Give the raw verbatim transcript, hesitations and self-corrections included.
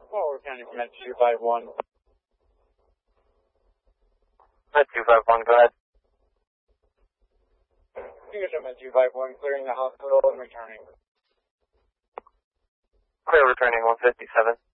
Oh, we're counting from at two five one. At two five one, go ahead. You can at two five one, clearing the hospital and returning. Clear, returning one fifty-seven.